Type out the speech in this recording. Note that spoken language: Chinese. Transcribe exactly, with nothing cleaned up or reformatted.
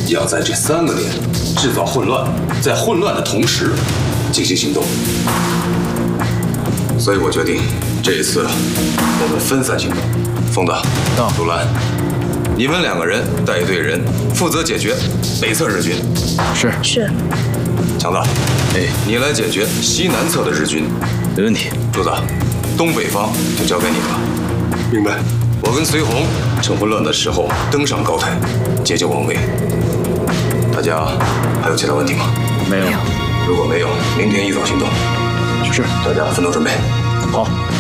要在这三个点制造混乱，在混乱的同时进行行动。所以我决定，这一次我们分散行动。疯子、杜兰，你们两个人带一队人，负责解决北侧日军。 是是。 强子，哎，你来解决西南侧的日军。 没问题。 柱子，东北方就交给你了。明白。我跟随红趁混乱的时候登上高台，解救王威。大家还有其他问题吗？ 没有。 如果没有，明天一早行动。 是。 大家分头准备。 好。